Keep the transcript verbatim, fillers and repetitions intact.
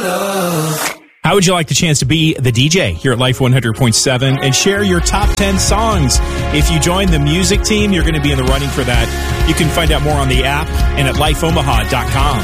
love. How would you like the chance to be the D J here at Life one hundred point seven and share your top ten songs? If you join the music team, you're going to be in the running for that. You can find out more on the app and at life omaha dot com.